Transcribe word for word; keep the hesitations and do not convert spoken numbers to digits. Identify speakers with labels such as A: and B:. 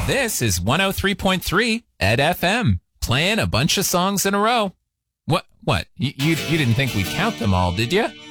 A: This is one oh three point three Ed F M, playing a bunch of songs in a row. What? What? You, you, you didn't think we'd count them all, did you?